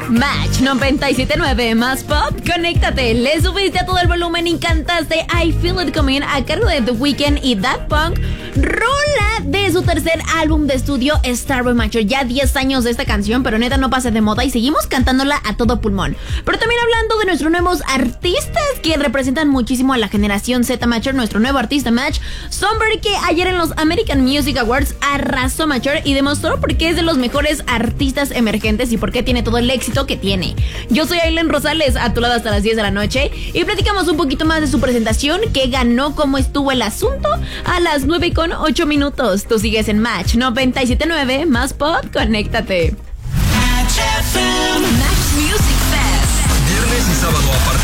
Match 97.9 más pop. Conéctate, le subiste a todo el volumen y cantaste I Feel It Coming a cargo de The Weeknd y Daft Punk. Rola de su tercer álbum de estudio, Starboy Macho. Ya 10 años de esta canción, pero neta no pasa de moda y seguimos cantándola a todo pulmón. Pero también hablando de nuestros nuevos artistas que representan muchísimo a la generación Z Macho, nuestro nuevo artista Match, Somebody, que ayer en los American Music Awards arrasó Macho y demostró por qué es de los mejores artistas emergentes y por qué tiene todo el éxito que tiene. Yo soy Aileen Rosales, a tu lado hasta las 10 de la noche, y platicamos un poquito más de su presentación, qué ganó, cómo estuvo el asunto, a las 9:08. Tú sigues en Match 97.9 más pop, conéctate. Match FM. Match Music Fest. Viernes y sábado a partir